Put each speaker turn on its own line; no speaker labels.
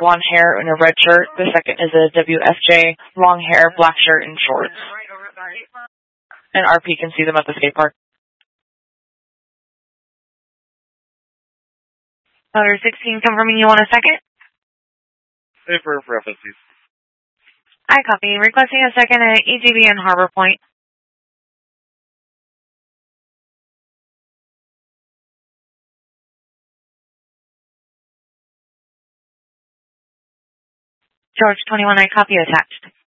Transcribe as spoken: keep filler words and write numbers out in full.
blonde hair and a red shirt. The second is a W F J, long hair, black shirt, and shorts. And R P can see them at the skate park.
Motor sixteen confirming you want a second?
Hey, for reference, please.
I copy. Requesting a second at E G B and Harbor Point. George twenty-one, I copy attached.